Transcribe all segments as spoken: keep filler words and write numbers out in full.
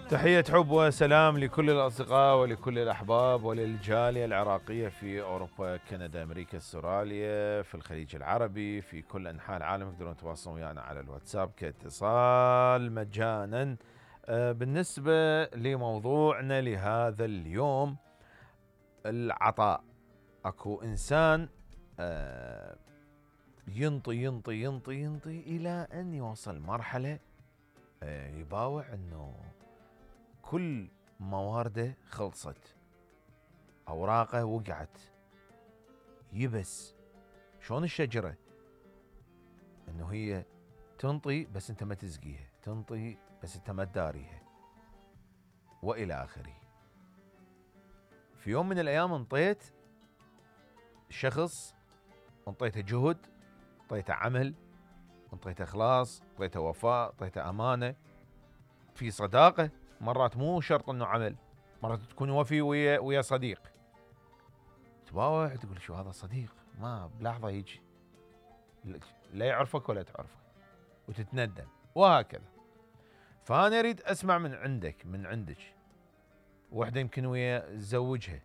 تحية حب وسلام لكل الأصدقاء ولكل الأحباب وللجالية العراقية في أوروبا، كندا، أمريكا، استراليا، في الخليج العربي، في كل أنحاء العالم. تقدرون تتواصلون ويانا على الواتساب كاتصال مجانا. آه بالنسبة لموضوعنا لهذا اليوم، العطاء. أكو إنسان آه ينطي ينطي ينطي ينطي إلى أن يوصل مرحلة آه يباوع أنه كل موارده خلصت، أوراقه وقعت، يبس. شلون الشجرة إنه هي تنطي بس أنت ما تسقيها، تنطي بس أنت ما تداريها، وإلى آخره. في يوم من الأيام انطيت شخص، انطيته جهد، انطيته عمل، انطيته إخلاص، انطيته وفاء، انطيته أمانة، في صداقة. مرات مو شرط إنه عمل، مرات تكون وفي ويا ويا صديق، تباوع تقول شو هذا صديق، ما بلحظة يجي لا يعرفك ولا تعرفه، وتتندم، وهكذا. فأنا أريد أسمع من عندك، من عندك، وحدة يمكن ويا زوجها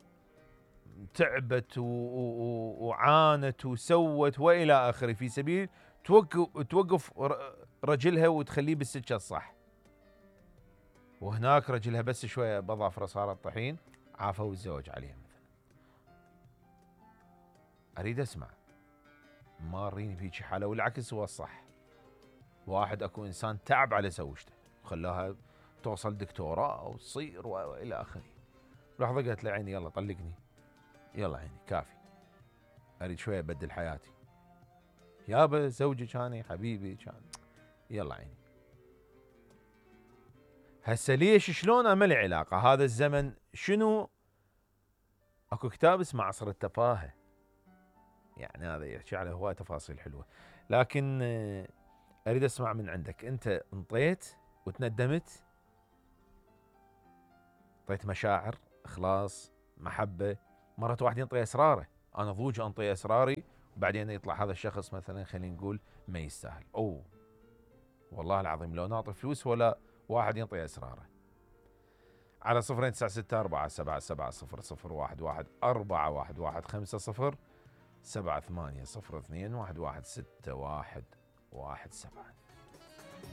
تعبت وعانت وسوت وإلى آخره، في سبيل توقف, توقف رجلها وتخليه بالسكة الصح، وهناك رجلها بس شوية بظافره صارت طحين، عافوا الزوج عليها مثلا. أريد أسمع، ماريني بهيجي حالة، والعكس هو الصح. واحد اكو انسان تعب على زوجته وخلاها توصل دكتوراه وتصير والى اخره، لحظه قالت له عيني يلا طلقني، يلا عيني كافي، اريد شويه ابدل حياتي، يابا زوجي كان حبيبي كان، يلا عيني. هسه ليش شلون ما له علاقه هذا الزمن شنو؟ اكو كتاب اسمه عصر التفاهه، يعني هذا يحكي على هواي تفاصيل حلوه، لكن اريد اسمع من عندك. انت انطيت وتندمت، انطيت مشاعر، اخلاص، محبه. مرات واحد ينطي اسراره، انا ضوج انطي اسراري وبعدين يطلع هذا الشخص مثلا خلينا نقول ما يستاهل. اوه والله العظيم لو نعطي فلوس ولا واحد ينطي اسراره. على صفرين تسعة ستة أربعة سبعة سبعة صفر صفر واحد واحد أربعة واحد واحد خمسة صفر سبعة ثمانية صفر اثنين واحد واحد ستة واحد واحد سبعة.